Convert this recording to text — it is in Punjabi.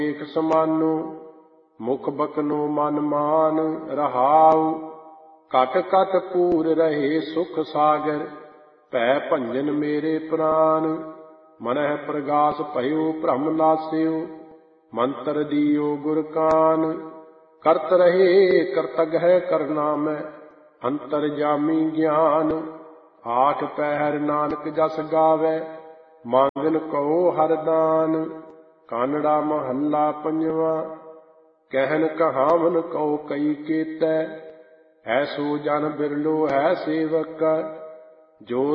ਏਕ ਸਮਾਨੋ, ਮੁਖ ਬਕਨੋ ਮਨ ਮਾਨ ਰਹਾਉ। ਘਟ ਘਟ ਪੂਰ ਰਹੇ ਸੁਖ ਸਾਗਰ, ਭੈ ਭੰਜਨ ਮੇਰੇ ਪ੍ਰਾਨ। ਮਨਹਿ ਪ੍ਰਗਾਸ ਭਇਓ ਭ੍ਰਮ ਨਾਸਿਓ, ਮੰਤਰ ਦਿਓ ਗੁਰ ਕਾਨ। ਕਰਤ ਰਹੇ ਕਰਤਗਹਿ ਕਰਨਾ ਮੈਂ, ਅੰਤਰ ਜਾਮੀ ਗਿਆਨ। ਆਠ ਪਹਿਰ ਨਾਨਕ ਜਸ ਗਾਵੈ, ਮੰਗਨ ਕਉ ਹਰ ਦਾਨ। ਕਾਨੜਾ ਮਹੱਲਾ ਪੰਜਵਾ। ਕਹਿਨ ਕਹਾਵਨ ਕਉ ਕਈ ਕੇਤੈ, ਐਸੋ ਜਨ ਬਿਰਲੋ ਹੈ ਸੇਵਕ। ਜੋ